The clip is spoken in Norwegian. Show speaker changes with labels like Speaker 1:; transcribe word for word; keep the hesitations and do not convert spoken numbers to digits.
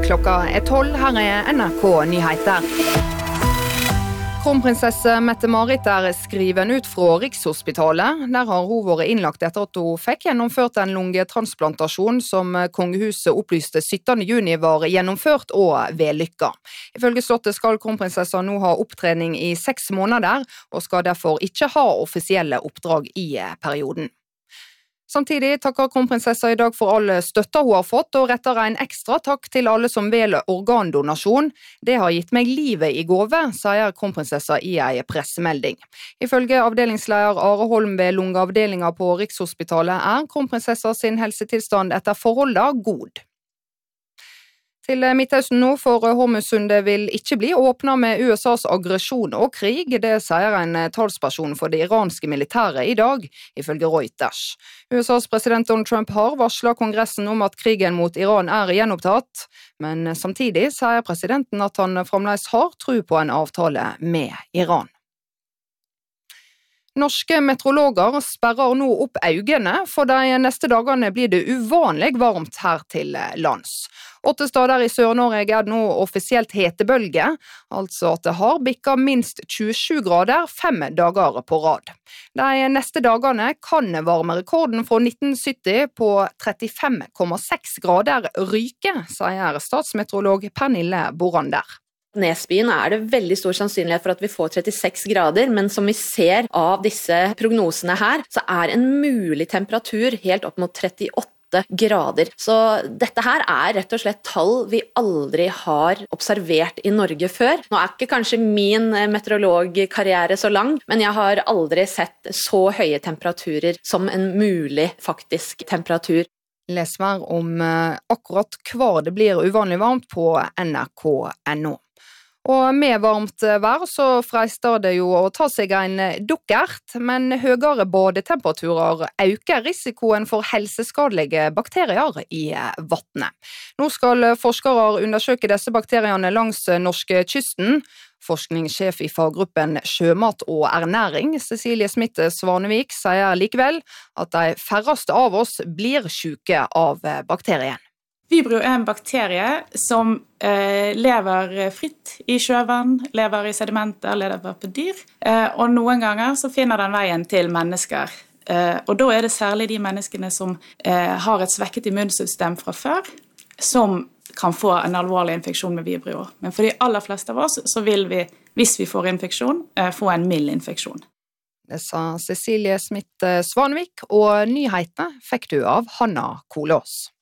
Speaker 1: Klokka er tolv, her er N R K Nyheter. Kronprinsesse Mette-Marit er skriven ut fra Rikshospitalet. Der har hun vært innlagt etter at hun fikk gjennomført en lungetransplantasjon som kongehuset opplyste syttende juni var gjennomført og vellykket. Ifølge slottet skal kronprinsessa nå ha opptrening i seks måneder, og skal derfor ikke ha offisielle oppdrag i perioden. Samtidig takker kronprinsessa i dag for all støtta hun har fått, og retter en ekstra takk til alle som velger organdonasjon. Det har gitt meg livet i gave, sier kronprinsessa i en pressemelding. Ifølge avdelingsleder Are Holm ved lungeavdelinga på Rikshospitalet er kronprinsessa sin helsetilstand etter forholda god. Til Midtøsten nå, for Hormuzsundet vil ikke bli åpnet med U S A's aggresjon og krig, det sier en talsperson for det iranske militæret i dag, ifølge Reuters. U S A's president Donald Trump har varslet kongressen om at krigen mot Iran er gjenopptatt, men samtidig sier presidenten at han fremdeles har tro på en avtale med Iran. Norske meteorologer sperrer nå opp øynene, for de neste dagene blir det uvanlig varmt her til lands. Åtte steder i Sør-Norge er det nå offisielt hetebølge, altså at det har bikket minst tjuesju grader fem dager på rad. De neste dagene kan varmerekorden fra nitten sytti på trettifem komma seks grader ryke, sier statsmeteorolog Pernille Borander.
Speaker 2: Nesbyen er det veldig stor sannsynlighet for at vi får trettiseks grader, men som vi ser av disse prognosene her, så er en mulig temperatur helt opp mot trettiåtte grader. Så dette her er rett og slett tall vi aldri har observert i Norge før. Nå er ikke kanskje min meteorologkarriere så lang, men jeg har aldri sett så høye temperaturer som en mulig faktisk temperatur.
Speaker 1: Les mer om akkurat hva det blir uvanlig varmt på N R K punktum N O. Og med varmt vær så freister det jo å ta seg en dukkert, men høyere badetemperaturer øker risikoen for helseskadelige bakterier i vannet. Nå skal forskere undersøke disse bakteriene langs norskekysten. Forskningssjef i faggruppen Sjømat og ernæring, Cecilie Smith Svanevik, sier likevel at de færreste av oss blir syke av bakterien.
Speaker 3: Vibrio er en bakterie som eh, lever fritt i sjøvann, lever i sedimenter, lever på dyr, eh, og noen ganger så finner den veien til mennesker. Eh, og da er det særlig de menneskene som eh, har et svekket immunsystem fra før, som kan få en alvorlig infeksjon med Vibrio. Men for de aller fleste av oss så vil vi, hvis vi får infeksjon, eh, få en mild infeksjon.
Speaker 1: Det sa Cecilie Smith Svanevik, og nyhetene fikk du av Hanna Kolås.